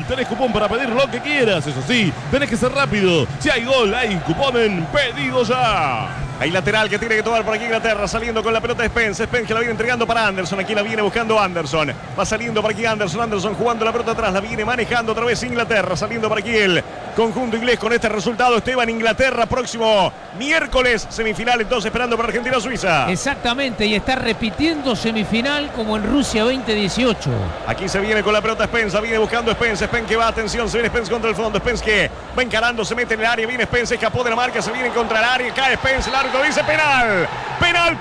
tenés cupón para pedir lo que quieras. Eso sí, tenés que ser rápido. Si hay gol, hay cupón en Pedido Ya. Hay lateral que tiene que tomar por aquí Inglaterra, saliendo con la pelota Spence. Spence que la viene entregando para Anderson. Aquí la viene buscando Anderson. Va saliendo por aquí Anderson. Anderson jugando la pelota atrás. La viene manejando otra vez Inglaterra. Saliendo por aquí el conjunto inglés con este resultado. Esteban, Inglaterra próximo miércoles. Semifinal entonces esperando para Argentina-Suiza. Exactamente, y está repitiendo semifinal como en Rusia 2018. Aquí se viene con la pelota Spence. Viene buscando Spence. Spence que va, atención. Se viene Spence contra el fondo. Spence que va encarando, se mete en el área. Viene Spence, escapó de la marca. Se viene contra el área. Cae Spence. El árbitro dice penal. Penal.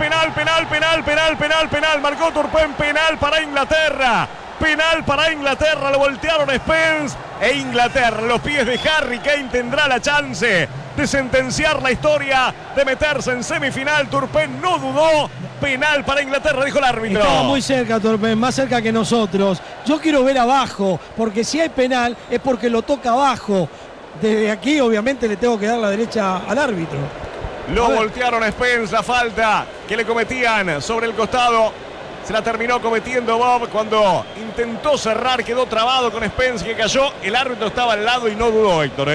Marcó Turpin, penal para Inglaterra. Penal para Inglaterra. Lo voltearon Spence e Inglaterra. Los pies de Harry Kane tendrá la chance de sentenciar la historia, de meterse en semifinal. Turpin no dudó. Penal para Inglaterra, dijo el árbitro. Estaba muy cerca Turpin, más cerca que nosotros. Yo quiero ver abajo, porque si hay penal es porque lo toca abajo. Desde aquí obviamente le tengo que dar la derecha al árbitro. Lo voltearon a Spence, la falta que le cometían sobre el costado. Se la terminó cometiendo Bob cuando intentó cerrar, quedó trabado con Spence que cayó. El árbitro estaba al lado y no dudó, Héctor.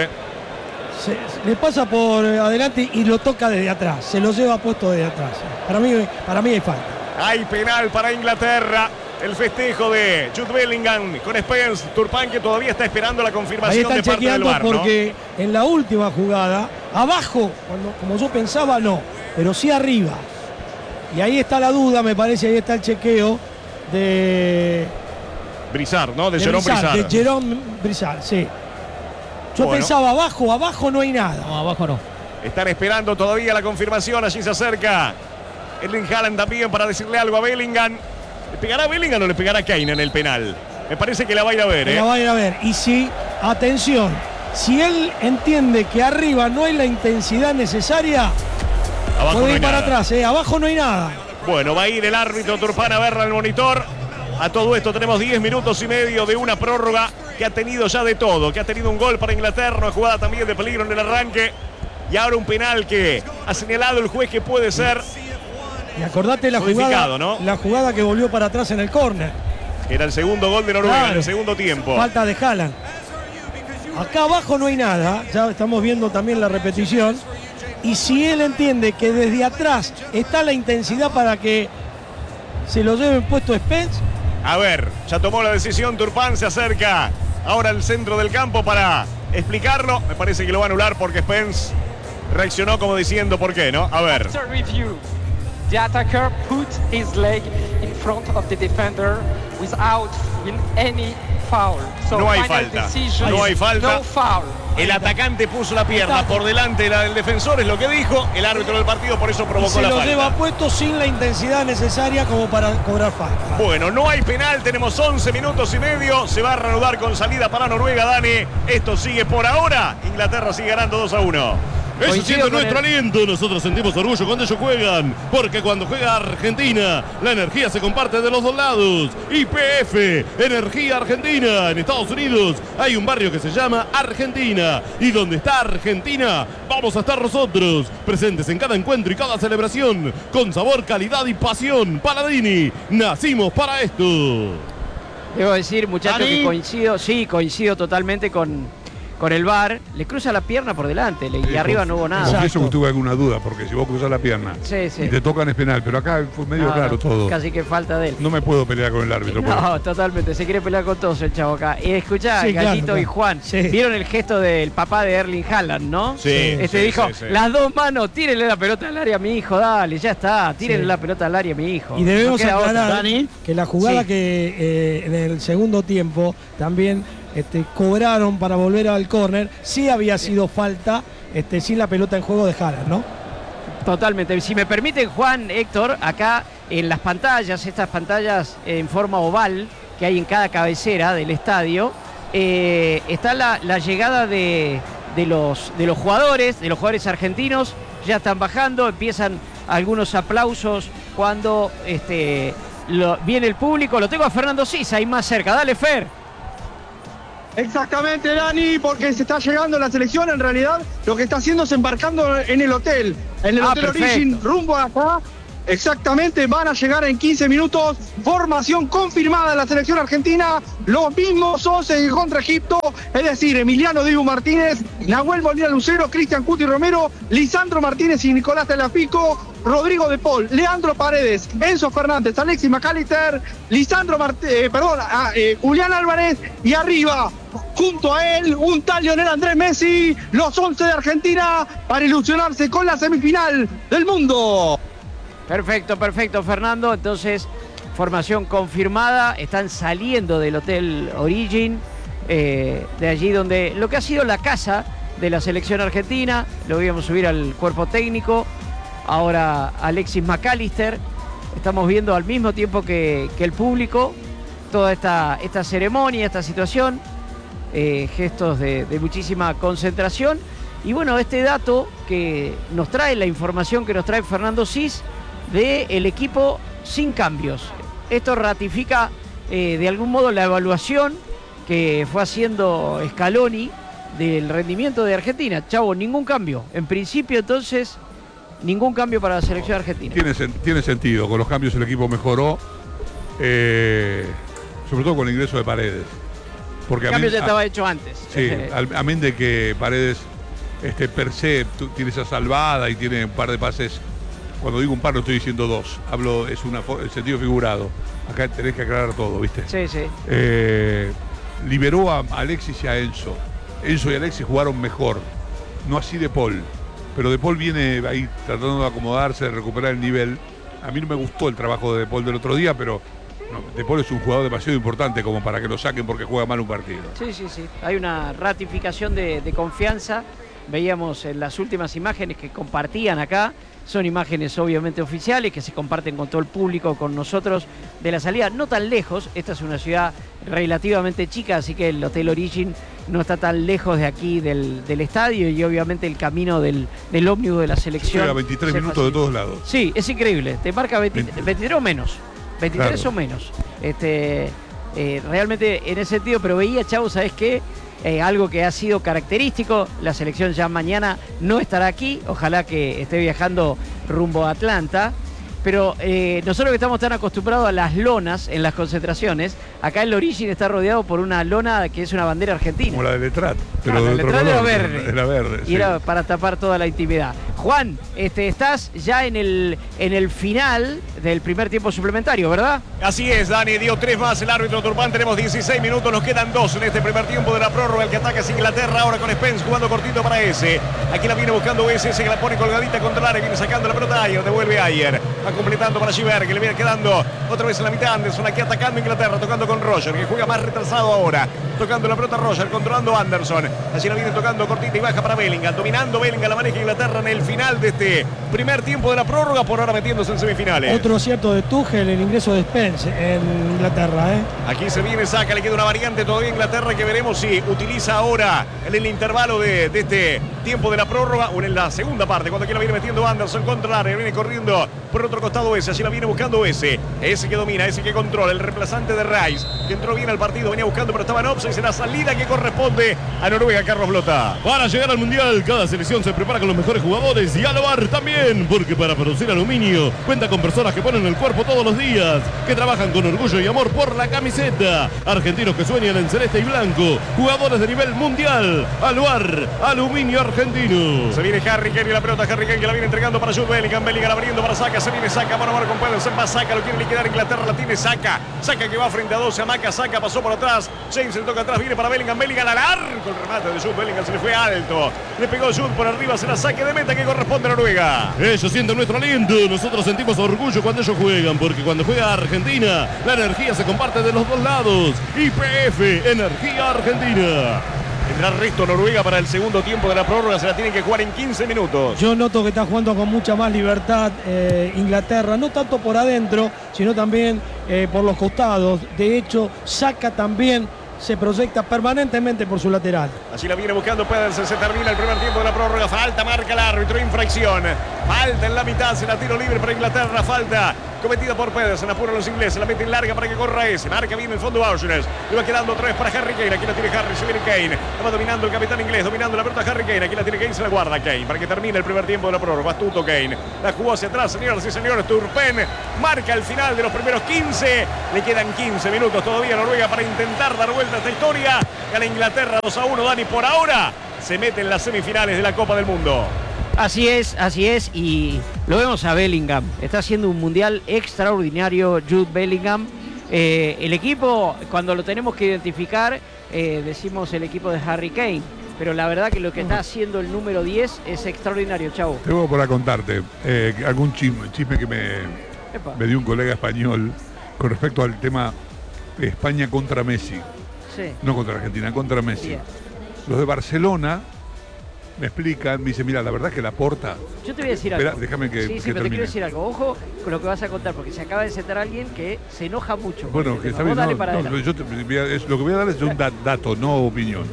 Le pasa por adelante y lo toca desde atrás. Se lo lleva puesto desde atrás. Para mí hay falta. Hay penal para Inglaterra. El festejo de Jude Bellingham con Spence. Turpin que todavía está esperando la confirmación de parte del VAR, ¿no? Porque en la última jugada, abajo, como yo pensaba, no, pero sí arriba. Y ahí está la duda, me parece, ahí está el chequeo de Brizard, ¿no? De Jérôme Brizard. De Jérôme Brizard, sí. Yo pensaba abajo no hay nada. No, abajo no. Están esperando todavía la confirmación, allí se acerca Erling Haaland también para decirle algo a Bellingham. ¿Le pegará a Bellingham o le pegará a Kane en el penal? Me parece que la va a ir a ver, La va a ir a ver. Y si, atención, si él entiende que arriba no hay la intensidad necesaria, abajo puede no ir para atrás, abajo no hay nada. Bueno, va a ir el árbitro Turpin a verla en el monitor. A todo esto tenemos 10 minutos y medio de una prórroga que ha tenido ya de todo, que ha tenido un gol para Inglaterra, una jugada también de peligro en el arranque y ahora un penal que ha señalado el juez que puede ser. Y acordate la jugada, ¿no? La jugada que volvió para atrás en el córner. Era el segundo gol de Noruega en el segundo tiempo. Falta de Haaland. Acá abajo no hay nada, ya estamos viendo también la repetición. Y si él entiende que desde atrás está la intensidad para que se lo lleven puesto Spence. A ver, ya tomó la decisión Turpin, se acerca ahora al centro del campo para explicarlo. Me parece que lo va a anular porque Spence reaccionó como diciendo por qué, ¿no? A ver. After review, the attacker put his leg in front of the defender without any foul. So no hay falta. No hay falta. No foul. El atacante puso la pierna por delante de la del defensor, es lo que dijo el árbitro del partido, por eso provocó la falta. Se lo lleva puesto sin la intensidad necesaria como para cobrar falta. Bueno, no hay penal, tenemos 11 minutos y medio. Se va a reanudar con salida para Noruega, Dani. Esto sigue por ahora. Inglaterra sigue ganando 2-1. Eso siente nuestro aliento, nosotros sentimos orgullo cuando ellos juegan, porque cuando juega Argentina, la energía se comparte de los dos lados. YPF, Energía Argentina. En Estados Unidos hay un barrio que se llama Argentina, y donde está Argentina, vamos a estar nosotros, presentes en cada encuentro y cada celebración, con sabor, calidad y pasión. Paladini, nacimos para esto. Debo decir, muchachos, que coincido totalmente con el VAR. Le cruza la pierna por delante y arriba no hubo nada. Por eso tuve alguna duda, porque si vos cruzás la pierna y te tocan es penal, pero acá fue medio raro todo. Casi que falta de él. No me puedo pelear con el árbitro. No, totalmente, se quiere pelear con todos el chavo acá. Y escuchá, Gallito y Juan, ¿vieron el gesto del papá de Erling Haaland, no? Sí. Dijo, las dos manos, tírenle la pelota al área a mi hijo, dale, ya está, tírenle la pelota al área a mi hijo. Y debemos aclarar que la jugada que en el segundo tiempo también cobraron para volver al córner, sí había sido falta, sin la pelota en juego de Haaland, ¿no? Totalmente. Si me permiten, Juan, Héctor, acá en las pantallas, estas pantallas en forma oval que hay en cada cabecera del estadio, está la llegada de los jugadores argentinos. Ya están bajando, empiezan algunos aplausos cuando viene el público. Lo tengo a Fernando Sisa ahí más cerca. Dale, Fer. Exactamente, Dani, porque se está llegando la selección. En realidad, lo que está haciendo es embarcando en el hotel. En el Hotel perfecto. Origin, rumbo acá. Exactamente, van a llegar en 15 minutos. Formación confirmada de la selección argentina. Los mismos 11 contra Egipto. Es decir, Emiliano Dibu Martínez, Nahuel Molina Lucero, Cristian Cuti Romero, Lisandro Martínez y Nicolás Tagliafico, Rodrigo De Paul, Leandro Paredes, Enzo Fernández, Alexis McAllister, Julián Álvarez y arriba, junto a él, un tal Lionel Andrés Messi, los 11 de Argentina para ilusionarse con la semifinal del mundo. Perfecto, Fernando. Entonces, formación confirmada. Están saliendo del Hotel Origin, de allí donde lo que ha sido la casa de la selección argentina. Lo íbamos a subir al cuerpo técnico. Ahora Alexis McAllister. Estamos viendo al mismo tiempo que el público toda esta ceremonia, esta situación. Gestos de muchísima concentración. Y bueno, este dato que nos trae, la información que nos trae Fernando Cis, del equipo sin cambios. Esto ratifica de algún modo la evaluación que fue haciendo Scaloni del rendimiento de Argentina. Chavo, ningún cambio. En principio, entonces, ningún cambio para la selección argentina. Tiene sentido. Con los cambios el equipo mejoró, sobre todo con el ingreso de Paredes. Porque el cambio ya estaba hecho antes. Sí, amén de que Paredes per se tiene esa salvada y tiene un par de pases. Cuando digo un par no estoy diciendo dos, hablo, es el sentido figurado. Acá tenés que aclarar todo, ¿viste? Sí, sí. Liberó a Alexis y a Enzo. Enzo y Alexis jugaron mejor, no así De Paul. Pero De Paul viene ahí tratando de acomodarse, de recuperar el nivel. A mí no me gustó el trabajo de De Paul del otro día, pero De Paul es un jugador demasiado importante como para que lo saquen porque juega mal un partido. Sí. Hay una ratificación de confianza. Veíamos en las últimas imágenes que compartían acá. Son imágenes obviamente oficiales que se comparten con todo el público, con nosotros, de la salida no tan lejos. Esta es una ciudad relativamente chica, así que el Hotel Origin no está tan lejos de aquí del estadio, y obviamente el camino del ómnibus de la selección. Llega a 23 minutos de todos lados. Sí, es increíble. Te marca 23 o menos. 23 claro. O menos. Realmente en ese sentido, pero veía, Chavo, ¿sabes qué? Algo que ha sido característico, la selección ya mañana no estará aquí, ojalá que esté viajando rumbo a Atlanta, pero nosotros que estamos tan acostumbrados a las lonas en las concentraciones, acá el Origin está rodeado por una lona que es una bandera argentina. Como la de Letrat, pero de otro color, era verde. Era verde, y era para tapar toda la intimidad. Juan, estás ya en el final del primer tiempo suplementario, ¿verdad? Así es, Dani, dio 3 más el árbitro Turpán. Tenemos 16 minutos, nos quedan 2 en este primer tiempo de la prórroga. El que ataca es Inglaterra, ahora con Spence jugando cortito para ese. Aquí la viene buscando ese que la pone colgadita contra el área, viene sacando la pelota Ayer, devuelve Ayer. Va completando para Giver, que le viene quedando otra vez en la mitad. Anderson aquí atacando Inglaterra, tocando con Roger, que juega más retrasado ahora. Tocando la pelota Roger, controlando Anderson. Así la viene tocando cortita y baja para Bellingham. Dominando Bellingham, la maneja Inglaterra en el final de este primer tiempo de la prórroga, por ahora metiéndose en semifinales. Otro acierto de Tuchel, el ingreso de Spence en Inglaterra. Aquí se viene, saca, le queda una variante todavía a Inglaterra que veremos si utiliza ahora en el intervalo de este tiempo de la prórroga o en la segunda parte, cuando aquí la viene metiendo Anderson contra el área, viene corriendo por otro costado ese, así la viene buscando ese que domina, ese que controla, el reemplazante de Rice, que entró bien al partido, venía buscando pero estaba en offside, será salida que corresponde a Noruega. Carlos Blota. Para llegar al Mundial, cada selección se prepara con los mejores jugadores, y Aluar también, porque para producir aluminio cuenta con personas que ponen el cuerpo todos los días, que trabajan con orgullo y amor por la camiseta, argentinos que sueñan en celeste y blanco, jugadores de nivel mundial. Aluar, aluminio argentino. Se viene Harry Kane y la pelota, Harry Kane que la viene entregando para Jude Bellingham, Bellingham abriendo para Saka, se viene Saka para con Pedersen, va Saka, lo quiere liquidar Inglaterra, la tiene Saka que va frente a 12, Amaca, Saka pasó por atrás, James le toca atrás, viene para Bellingham al arco, el remate de Jude Bellingham se le fue alto, le pegó Jude por arriba, será saque de meta que corresponde a Noruega. Ellos sienten nuestro aliento, nosotros sentimos orgullo cuando ellos juegan, porque cuando juega Argentina, la energía se comparte de los dos lados. YPF, Energía Argentina. Tendrá resto Noruega para el segundo tiempo de la prórroga, se la tienen que jugar en 15 minutos. Yo noto que está jugando con mucha más libertad Inglaterra, no tanto por adentro, sino también por los costados. De hecho, Saka también se proyecta permanentemente por su lateral. Así la viene buscando Pedersen, se termina el primer tiempo de la prórroga, falta, marca el árbitro, infracción. Falta en la mitad, será tiro libre para Inglaterra, falta cometida por Pedersen. Apuran los ingleses, la meten larga para que corra ese. Marca bien el fondo Auchness. Le va quedando otra vez para Harry Kane. Aquí la tiene Harry, se viene Kane. La va dominando el capitán inglés, dominando la pelota Harry Kane. Aquí la tiene Kane, se la guarda Kane para que termine el primer tiempo de la prórroga. Astuto Kane. La jugó hacia atrás, señoras y señores. Turpen marca el final de los primeros 15. Le quedan 15 minutos todavía a Noruega para intentar dar vuelta a esta historia. Gana Inglaterra 2-1, Dani. Por ahora se mete en las semifinales de la Copa del Mundo. Así es, y lo vemos a Bellingham. Está haciendo un mundial extraordinario Jude Bellingham. El equipo, cuando lo tenemos que identificar, decimos el equipo de Harry Kane. Pero la verdad que lo que está haciendo el número 10 es extraordinario, Chavo. Tengo para contarte algún chisme que me dio un colega español con respecto al tema de España contra Messi. Sí. No contra Argentina, contra Messi. Bien. Los de Barcelona me explican, me dicen, mira, la verdad que Laporta... Yo te voy a decir Espera, algo. déjame que Sí, termine. pero te quiero decir algo. Ojo con lo que vas a contar, porque se acaba de sentar alguien que se enoja mucho. Bueno, que está bien. Dale No, para adelante. yo lo que voy a dar es un dato, no opinión.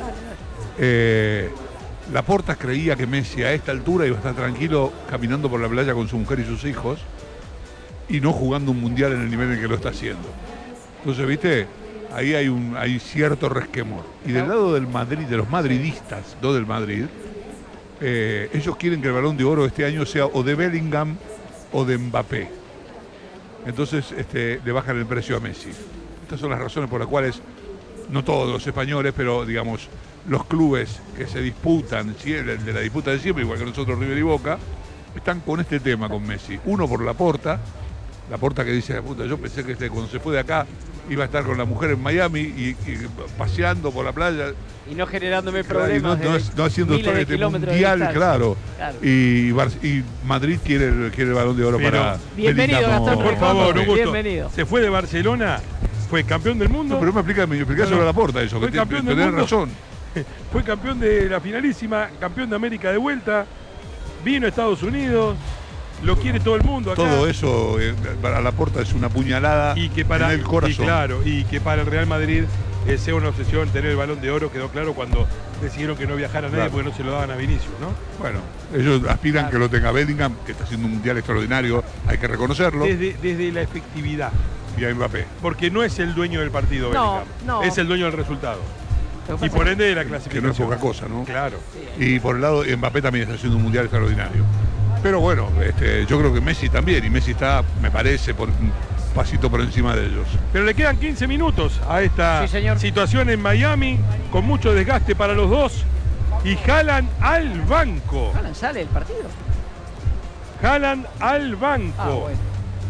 Laporta creía que Messi a esta altura iba a estar tranquilo caminando por la playa con su mujer y sus hijos y no jugando un mundial en el nivel en que lo está haciendo. Entonces, ¿viste? Ahí hay cierto resquemor. Y del lado del Madrid, de los madridistas, no del Madrid, ellos quieren que el Balón de Oro este año sea o de Bellingham o de Mbappé. Entonces le bajan el precio a Messi. Estas son las razones por las cuales, no todos los españoles, pero digamos, los clubes que se disputan, de la disputa de siempre, igual que nosotros River y Boca, están con este tema con Messi. Uno por Laporta que dice, puta, yo pensé que cuando se fue de acá iba a estar con la mujer en Miami y paseando por la playa. Y no generándome Claro, problemas. no haciendo miles de kilómetros de mundial, distancia. claro. Y Madrid quiere el Balón de Oro Pero, para bienvenido, Bellingham. Gastón, por favor, un gusto. Bienvenido. Se fue de Barcelona, fue campeón del mundo. No, pero me explica sobre Laporta eso, Fue que campeón del tenés mundo. razón. Fue campeón de la finalísima, campeón de América de vuelta, vino a Estados Unidos, lo quiere todo el mundo acá. Todo eso para Laporta es una puñalada Y que para, en el corazón. y que para el Real Madrid sea una obsesión tener el Balón de Oro, quedó claro cuando decidieron que no viajara nadie Claro. porque no se lo daban a Vinicius, ¿no? Bueno, ellos aspiran que lo tenga Bellingham, que está haciendo un mundial extraordinario, hay que reconocerlo, Desde la efectividad, y a Mbappé. porque no es el dueño del partido, No, Bellingham, no. es el dueño del resultado. Lo que Y pasa por ende de la Que no es clasificación. poca cosa, ¿no? Claro. Y por el lado, Mbappé también está haciendo un mundial extraordinario. Pero bueno, yo creo que Messi también, y Messi está, me parece, por un pasito por encima de ellos. Pero le quedan 15 minutos a esta Sí, señor. situación en Miami, con mucho desgaste para los dos. Y Haaland al banco. Haaland sale del partido. Haaland al banco. Ah, bueno.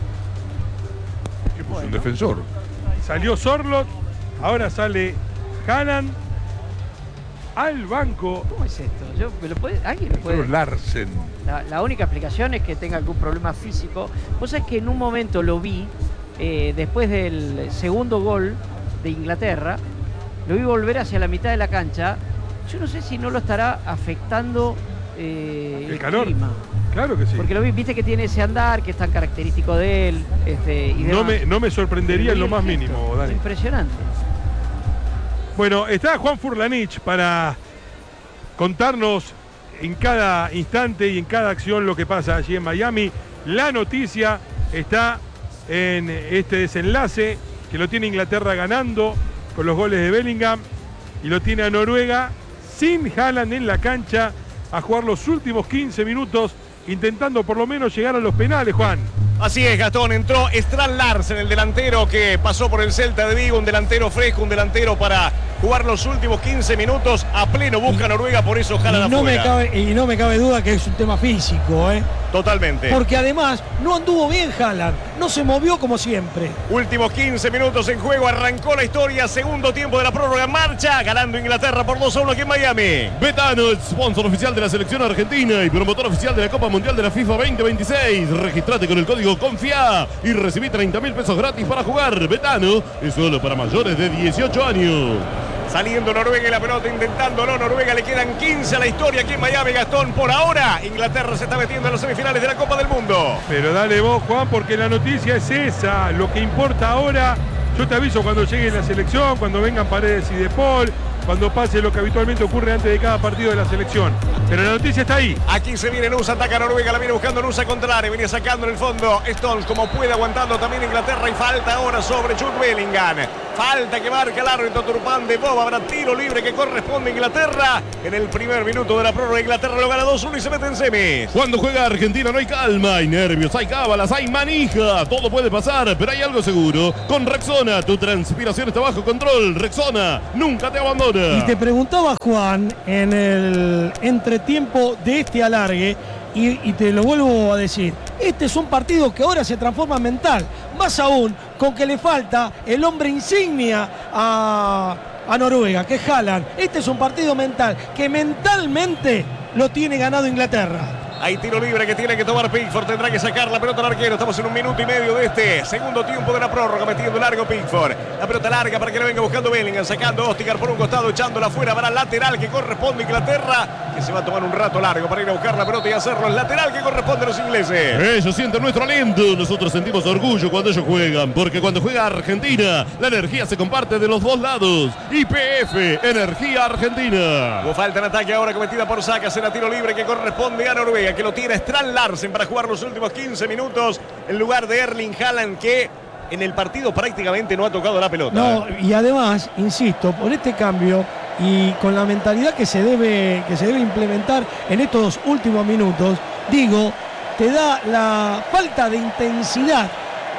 Que puso un defensor. Salió Sorloth, ahora sale Haaland al banco. ¿Cómo es esto? ¿Alguien lo Pero puede? Larsen. La única explicación es que tenga algún problema físico. Vos sabés que en un momento lo vi, después del segundo gol de Inglaterra, lo vi volver hacia la mitad de la cancha. Yo no sé si no lo estará afectando el calor. clima. Claro que sí. Porque lo vi, viste que tiene ese andar que es tan característico de él. Y No me sorprendería en lo más mínimo, Dani. Impresionante. Bueno, está Juan Furlanich para contarnos en cada instante y en cada acción lo que pasa allí en Miami. La noticia está en este desenlace que lo tiene Inglaterra ganando con los goles de Bellingham y lo tiene a Noruega sin Haaland en la cancha a jugar los últimos 15 minutos intentando por lo menos llegar a los penales, Juan. Así es, Gastón, entró Strand Larsen, el delantero que pasó por el Celta de Vigo, un delantero fresco, un delantero para jugar los últimos 15 minutos a pleno, busca Noruega, por eso Haaland afuera. Y no me cabe duda que es un tema físico, ¿eh? Totalmente. Porque además no anduvo bien Haaland, no se movió como siempre. Últimos 15 minutos en juego, arrancó la historia, segundo tiempo de la prórroga en marcha, ganando Inglaterra por 2-1 aquí en Miami. Betano, el sponsor oficial de la selección argentina y promotor oficial de la Copa Mundial de la FIFA 2026. Registrate con el código CONFIA y recibí 30.000 pesos gratis para jugar. Betano es solo para mayores de 18 años. Saliendo Noruega y la pelota intentándolo. Noruega le quedan 15 a la historia aquí en Miami, Gastón. Por ahora, Inglaterra se está metiendo en las semifinales de la Copa del Mundo. Pero dale vos, Juan, porque la noticia es esa. Lo que importa ahora, yo te aviso cuando llegue la selección, cuando vengan Paredes y De Paul, cuando pase lo que habitualmente ocurre antes de cada partido de la selección. Pero la noticia está ahí. Aquí se viene Nusa, ataca Noruega, la viene buscando Nusa contra el área, venía sacando en el fondo Stones como puede, aguantando también Inglaterra y falta ahora sobre Jude Bellingham. Falta que marca el árbitro Turpán de Bob, habrá tiro libre que corresponde a Inglaterra. En el primer minuto de la prórroga Inglaterra lo gana 2-1 y se mete en semis. Cuando juega Argentina no hay calma, hay nervios, hay cábalas, hay manija. Todo puede pasar, pero hay algo seguro. Con Rexona, tu transpiración está bajo control. Rexona nunca te abandona. Y te preguntaba Juan en el entretiempo de este alargue, y te lo vuelvo a decir, este es un partido que ahora se transforma en mental, más aún con que le falta el hombre insignia a Noruega, que es Haaland. Este es un partido mental, que mentalmente lo tiene ganado Inglaterra. Hay tiro libre que tiene que tomar Pickford, tendrá que sacar la pelota al arquero. Estamos en 1 minuto y medio de este segundo tiempo de la prórroga, metiendo largo Pickford. La pelota larga para que le venga buscando Bellingham, sacando Ostigar por un costado, echándola afuera para el lateral que corresponde a Inglaterra, que se va a tomar un rato largo para ir a buscar la pelota y hacerlo. El lateral que corresponde a los ingleses. Ellos sienten nuestro aliento, nosotros sentimos orgullo cuando ellos juegan, porque cuando juega Argentina, la energía se comparte de los dos lados. YPF, Energía Argentina. Hubo falta en ataque ahora cometida por Saka, será tiro libre que corresponde a Noruega, que lo tira Strand Larsen para jugar los últimos 15 minutos en lugar de Erling Haaland, que en el partido prácticamente no ha tocado la pelota. No, y además, insisto, por este cambio y con la mentalidad que se debe implementar en estos últimos minutos, digo, te da la falta de intensidad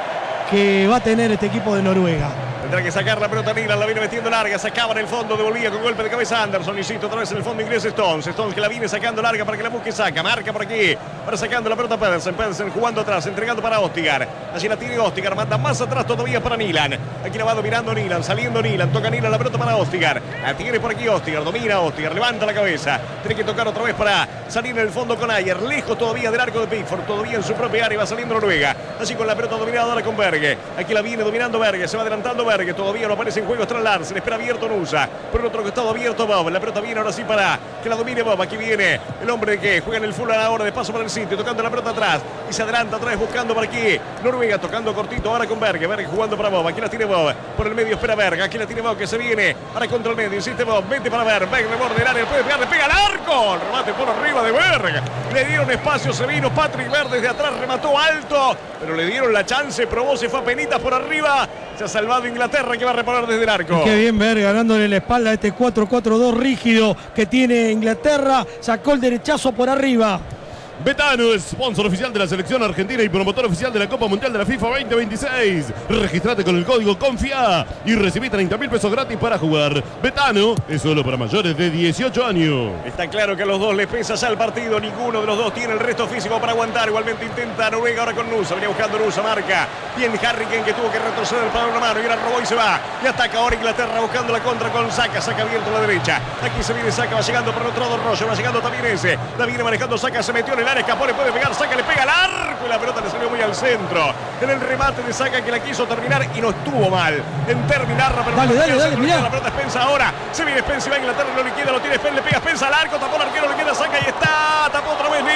que va a tener este equipo de Noruega. Tendrá que sacar la pelota Milan, la viene metiendo larga, sacaba en el fondo, devolvía con golpe de cabeza Anderson, insisto, otra vez en el fondo inglés Stones que la viene sacando larga para que la busque Saka, marca por aquí, para sacando la pelota Pedersen jugando atrás, entregando para Ostigar, allí la tiene Ostigar, manda más atrás todavía para Nilan, aquí la va dominando Nilan, saliendo Nilan, toca Nilan la pelota para Ostigar, la tiene por aquí Ostigar, domina Ostigar, levanta la cabeza, tiene que tocar otra vez para salir en el fondo con Ayer, lejos todavía del arco de Pickford, todavía en su propia área, va saliendo Noruega, así con la pelota dominada ahora con Berge, aquí la viene dominando Berge, se va adelantando Berge, todavía no aparece en juego Strand Larsen, espera abierto Nusa, por el otro costado abierto Bob, la pelota viene ahora sí para que la domine Bob, aquí viene el hombre que juega en el Fulham ahora de paso para el sitio, tocando la pelota atrás y se adelanta otra vez buscando por aquí Noruega, tocando cortito ahora con Berge jugando para Bob, aquí la tiene Bob, por el medio espera Berge, aquí la tiene Bob que se viene ahora contra el medio, insiste Bob, mete para Berge, reborde el área, puede pegar, le pega al arco, el remate por arriba de Berge, le dieron espacio, se vino Patrick Berge desde atrás, remató alto, pero le dieron la chance, probó, se fue a penitas por arriba, se ha salvado Inglaterra que va a reparar desde el arco. Y qué bien Berge ganándole la espalda a este 4-4-2 rígido que tiene Inglaterra, sacó el derechazo por arriba. Betano es sponsor oficial de la selección argentina y promotor oficial de la Copa Mundial de la FIFA 2026. Registrate con el código CONFIA y recibí 30.000 pesos gratis para jugar. Betano es solo para mayores de 18 años. Está claro que a los dos les pesa ya el partido. Ninguno de los dos tiene el resto físico para aguantar. Igualmente intenta Noruega ahora con Nusa. Venía buscando Nusa, marca. Bien Harry que tuvo que retroceder para una mano y ahora robó y se va. Y ataca ahora Inglaterra buscando la contra con Saka. Saka abierto a la derecha. Aquí se viene Saka, va llegando por el otro lado Roger. Va llegando también ese. La viene manejando Saka, se metió en el área, escapó, le puede pegar. Saka le pega al arco y la pelota le salió muy al centro. En el remate de Saka que la quiso terminar y no estuvo mal en terminarla. Pero dale, mirá. La pelota Spencer ahora. Se viene Spencer, va a Inglaterra, no le queda, lo tiene Spencer, le pega Spencer al arco, tapó el arquero, le queda Saka y está. Tapó otra vez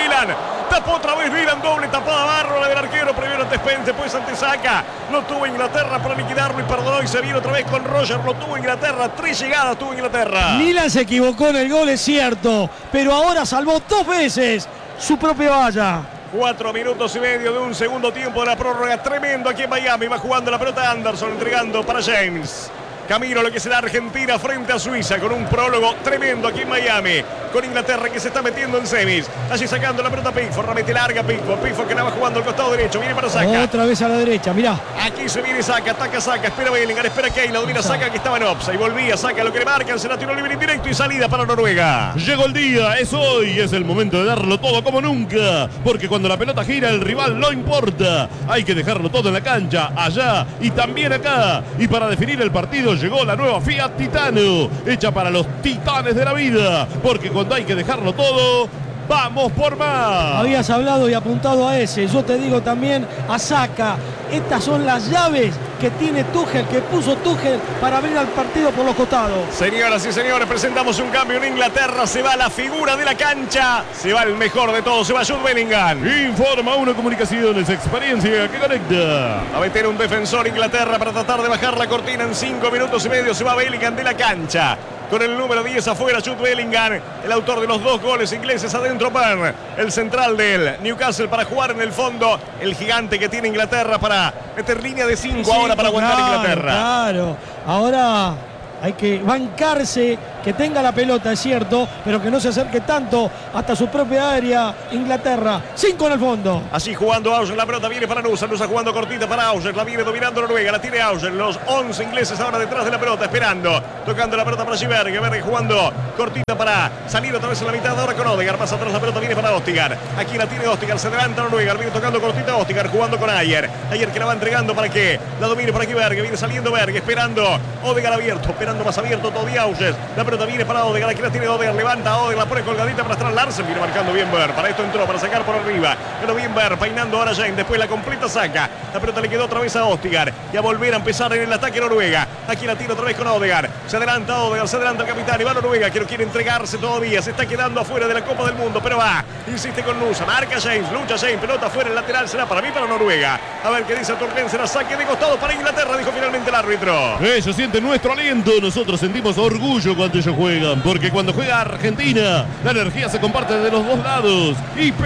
Milan, doble tapada bárbara del arquero, primero ante Spencer, después ante Saka. Lo tuvo Inglaterra para liquidarlo y perdonó y se viene otra vez con Roger, lo tuvo Inglaterra, 3 llegadas tuvo Inglaterra. Milan se equivocó en el gol, es cierto, pero ahora salvó 2 veces su propia valla. 4 minutos y medio de un segundo tiempo de la prórroga, tremendo aquí en Miami, va jugando la pelota Anderson, entregando para James. Camino a lo que será Argentina frente a Suiza con un prólogo tremendo aquí en Miami, con Inglaterra que se está metiendo en semis, allí sacando la pelota Pickford, la mete larga Pickford que la va jugando al costado derecho, viene para Saka. Otra vez a la derecha, mirá. Aquí se viene Saka, ataca Saka, espera Bellingham, espera Kane, la domina Saka que estaba en offside, volvía Saka, lo que le marcan, se la tiró libre indirecto y salida para Noruega. Llegó el día, es hoy, es el momento de darlo todo como nunca, porque cuando la pelota gira el rival no importa, hay que dejarlo todo en la cancha, allá y también acá, y para definir el partido llegó la nueva Fiat Titano, hecha para los titanes de la vida, porque cuando hay que dejarlo todo, vamos por más. Habías hablado y apuntado a ese, yo te digo también a Saka. Estas son las llaves que tiene Tuchel, que puso Tuchel para abrir al partido por los costados. Señoras y señores, presentamos un cambio en Inglaterra. Se va la figura de la cancha. Se va el mejor de todos. Se va Jude Bellingham. Informa Una Comunicaciones, experiencia que conecta. Va a meter un defensor Inglaterra para tratar de bajar la cortina en 5 minutos y medio. Se va Bellingham de la cancha. con el número 10 afuera, Jude Bellingham, el autor de los 2 goles ingleses. Adentro Burn, el central del Newcastle para jugar en el fondo, el gigante que tiene Inglaterra para meter línea de 5 ahora para aguantar Inglaterra. Claro, ahora hay que bancarse, que tenga la pelota, es cierto, pero que no se acerque tanto hasta su propia área. Inglaterra, 5 en el fondo. Así jugando Auger, la pelota viene para Nusa jugando cortita para Auger, la viene dominando Noruega, la tiene Auger, los 11 ingleses ahora detrás de la pelota, esperando, tocando la pelota para Giberg, Berg jugando cortita para salir otra vez en la mitad, ahora con Odegaard, más atrás la pelota viene para Ostigar, aquí la tiene Ostigar, se adelanta Noruega, viene tocando cortita Ostigar, jugando con Ayer que la va entregando para que la domine por aquí Berg, viene saliendo Berg, esperando Odegaard abierto, esperando más abierto todavía Auger, la pelota viene para Odegaard, aquí la tiene Odegaard, levanta Odegaard, la pone colgadita para atrás Larsen, viene marcando bien Berg, para esto entró, para sacar por arriba, pero bien Berg, peinando ahora James, después la completa saca, la pelota le quedó otra vez a Ostigar, y a volver a empezar en el ataque Noruega, aquí la tira otra vez con Odegaard, se adelanta Odegaard, se adelanta el capitán, y va Noruega, que no quiere entregarse todavía, se está quedando afuera de la Copa del Mundo, pero va, insiste con Nusa, marca James, lucha James, pelota afuera, el lateral será para mí, para Noruega, a ver qué dice Torben, será saque de costado para Inglaterra, dijo finalmente el árbitro. Ellos sienten nuestro aliento, nosotros sentimos orgullo cuando ellos juegan, porque cuando juega Argentina, la energía se comparte de los dos lados.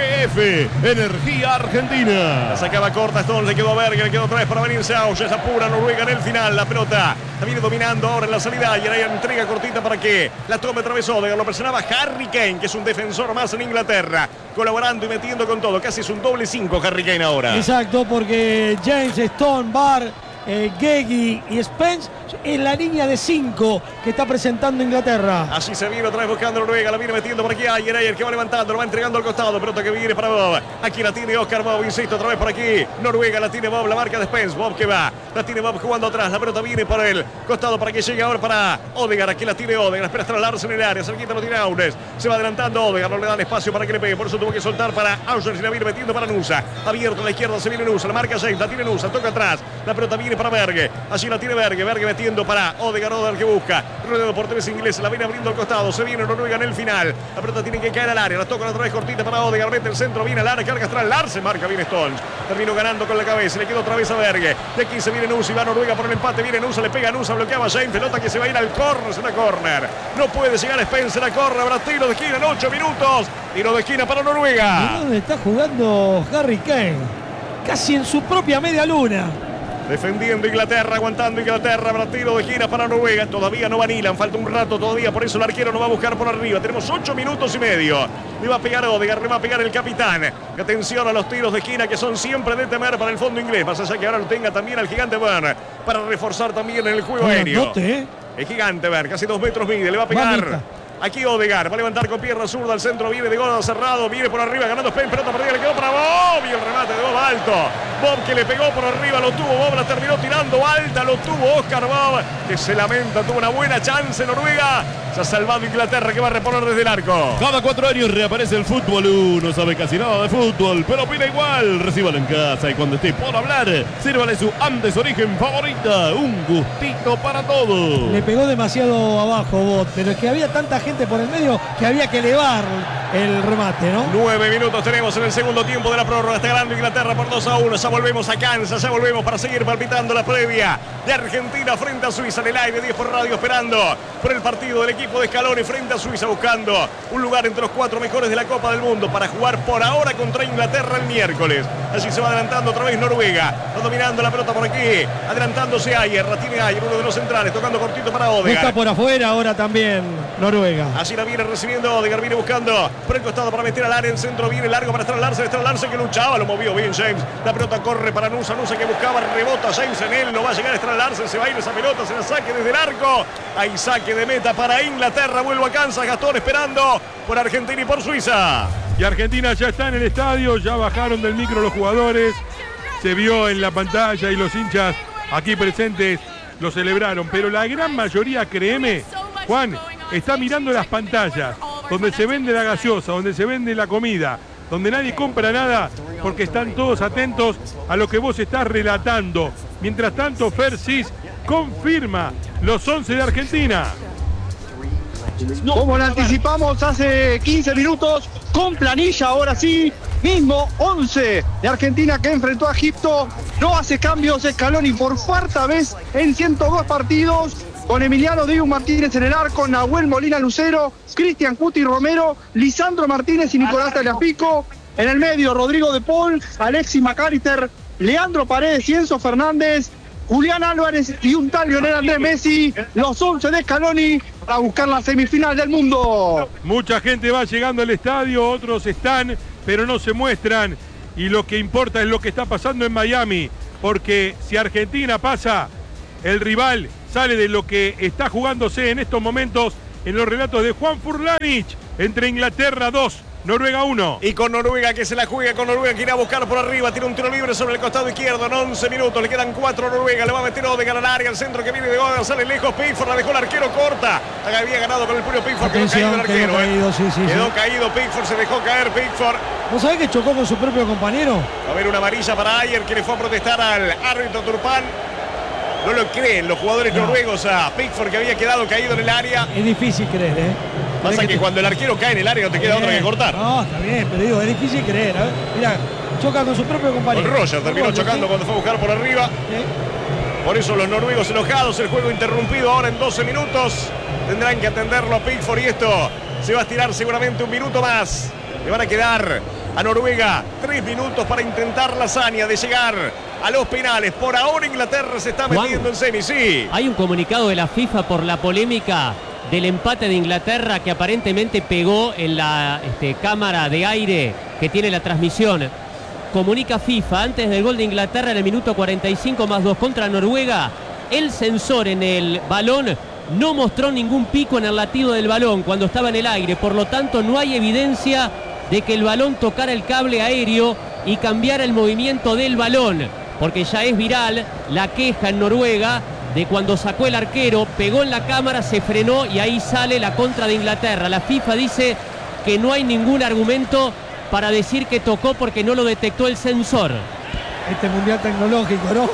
YPF, Energía Argentina. La sacaba corta, Stones, le quedó a Berger, le quedó otra vez para venirse a Auger, apura Noruega en el final, la pelota la viene dominando ahora en la salida, y ahí entrega cortita para que la tome otra vez Odegaard, lo presionaba Harry Kane, que es un defensor más en Inglaterra, colaborando y metiendo con todo, casi es un doble 5 Harry Kane ahora. Exacto, porque James, Stone, Barr, Gegi y Spence en la línea de 5 que está presentando Inglaterra. Así se viene otra vez buscando Noruega, la viene metiendo por aquí Ayer que va levantando, lo va entregando al costado, pelota que viene para Bob, aquí la tiene Oscar Bob, insisto otra vez por aquí, Noruega la tiene Bob, la marca de Spence, Bob que va, la tiene Bob jugando atrás, la pelota viene para el costado para que llegue ahora para Odegaard, aquí la tiene Odegaard, espera trasladarse en el área, cerquita lo tiene Auger, se va adelantando Odegaard, no le dan espacio para que le pegue, por eso tuvo que soltar para Auger, y la viene metiendo para Nusa, abierto a la izquierda se viene Nusa, la marca James, la tiene Nusa, toca atrás, la pelota viene para Berg, allí la tiene Berg metiendo para Odegaard que busca, rodeado por 3 ingleses, la viene abriendo al costado, se viene Noruega en el final, la pelota tiene que caer al área, la toca otra vez cortita para Odegaard, mete el centro, viene al área, carga atrás, Larsen, marca bien Stones, terminó ganando con la cabeza, le quedó otra vez a Berg, de aquí se viene Nusa y va Noruega por el empate, viene Nusa, le pega a Nusa, bloqueaba a James, pelota que se va a ir al córner, será córner, no puede llegar Spencer a córner, habrá tiro de esquina en 8 minutos, tiro de esquina para Noruega. ¿Dónde está jugando Harry Kane? Casi en su propia media luna. Defendiendo Inglaterra, aguantando Inglaterra, para tiro de gira para Noruega. Todavía no va Nilan, falta un rato todavía, por eso el arquero no va a buscar por arriba. Tenemos 8 minutos y medio. Le va a pegar Odegaard, le va a pegar el capitán. Atención a los tiros de esquina que son siempre de temer para el fondo inglés. Más allá que ahora lo tenga también el gigante Burn para reforzar también en el juego aéreo. El gigante Burn, casi 2 metros mide, le va a pegar. Mamita. Aquí Odegaard va a levantar con pierna zurda al centro, viene de gol cerrado, viene por arriba, ganando Spain, pelota perdida, le quedó para Bob y el remate de Bob alto. Bob que le pegó por arriba, lo tuvo Bob, la terminó tirando alta, lo tuvo Oscar Bob, que se lamenta, tuvo una buena chance Noruega. Se ha salvado Inglaterra que va a reponer desde el arco. Cada 4 años reaparece el fútbol. No sabe casi nada de fútbol, pero opina igual. Recíbalo en casa y cuando esté por hablar, sírvale su Andes Origen favorita. Un gustito para todos. Le pegó demasiado abajo Bot, pero es que había tanta gente por el medio que había que elevar el remate, ¿no? 9 minutos tenemos en el segundo tiempo de la prórroga. Está ganando Inglaterra por 2-1. Ya volvemos a Kansas, ya volvemos para seguir palpitando la previa de Argentina frente a Suiza en el aire 10 por radio, esperando por el partido del equipo de Scaloni frente a Suiza, buscando un lugar entre los 4 mejores de la Copa del Mundo para jugar por ahora contra Inglaterra el miércoles. Allí se va adelantando otra vez Noruega, va dominando la pelota por aquí, adelantándose Ayer, la tiene Ayer, uno de los centrales, tocando cortito para Odegaard. Busca por afuera ahora también Noruega. Así la viene recibiendo Odegaard, viene buscando por el costado para meter al área, el centro viene largo para Larsen que luchaba, lo movió bien James, la pelota corre para Nusa que buscaba, rebota James en él, no va a llegar Larsen, se va a ir esa pelota, se la saque desde el arco, hay saque de meta para Inglaterra, vuelvo a Kansas, Gastón esperando por Argentina y por Suiza. Y Argentina ya está en el estadio, ya bajaron del micro los jugadores, se vio en la pantalla y los hinchas aquí presentes lo celebraron, pero la gran mayoría, créeme, Juan, está mirando las pantallas, donde se vende la gaseosa, donde se vende la comida, donde nadie compra nada, porque están todos atentos a lo que vos estás relatando. Mientras tanto, Fersis confirma los 11 de Argentina. Como lo anticipamos hace 15 minutos, con planilla ahora sí, mismo 11 de Argentina que enfrentó a Egipto. No hace cambios Scaloni por cuarta vez en 102 partidos. con Emiliano Dibu Martínez en el arco, Nahuel Molina Lucero, Cristian Cuti Romero, Lisandro Martínez y Nicolás Tagliafico. En el medio, Rodrigo de Paul, Alexis McAllister, Leandro Paredes y Enzo Fernández, Julián Álvarez y un tal Lionel Andrés Messi, los 11 de Scaloni para buscar la semifinal del mundo. Mucha gente va llegando al estadio, otros están, pero no se muestran. Y lo que importa es lo que está pasando en Miami, porque si Argentina pasa, el rival sale de lo que está jugándose en estos momentos en los relatos de Juan Furlanich, entre Inglaterra 2, Noruega 1. Y con Noruega que se la juega, con Noruega que irá a buscar por arriba, tiene un tiro libre sobre el costado izquierdo en 11 minutos, le quedan 4 a Noruega, le va a meter Odegaard al área, el centro que viene de Odegaard, sale lejos, Pickford la dejó el arquero corta, había ganado con el puño Pickford, quedó caído el arquero, quedó caído Pickford, se dejó caer Pickford. ¿Vos sabés que chocó con su propio compañero? A ver, una amarilla para Ayer que le fue a protestar al árbitro Turpán. No lo creen los jugadores noruegos a Pickford, que había quedado caído en el área. Es difícil creer, ¿eh? Pasa que cuando el arquero cae en el área no te queda otra que cortar. No, está bien, pero digo, es difícil creer. ¿Eh? Mirá, choca con su propio compañero. Con Roger terminó chocando cuando fue a buscar por arriba. Por eso los noruegos enojados, el juego interrumpido ahora en 12 minutos. Tendrán que atenderlo a Pickford y esto se va a estirar seguramente un minuto más. Le van a quedar a Noruega 3 minutos para intentar la hazaña de llegar a los penales. Por ahora Inglaterra se está metiendo en semis, sí. Hay un comunicado de la FIFA por la polémica del empate de Inglaterra que aparentemente pegó en la cámara de aire que tiene la transmisión. Comunica FIFA, antes del gol de Inglaterra en el minuto 45+2 contra Noruega, el sensor en el balón no mostró ningún pico en el latido del balón cuando estaba en el aire. Por lo tanto, no hay evidencia de que el balón tocara el cable aéreo y cambiara el movimiento del balón, porque ya es viral la queja en Noruega de cuando sacó el arquero, pegó en la cámara, se frenó y ahí sale la contra de Inglaterra. La FIFA dice que no hay ningún argumento para decir que tocó porque no lo detectó el sensor. Este mundial tecnológico, ¿no?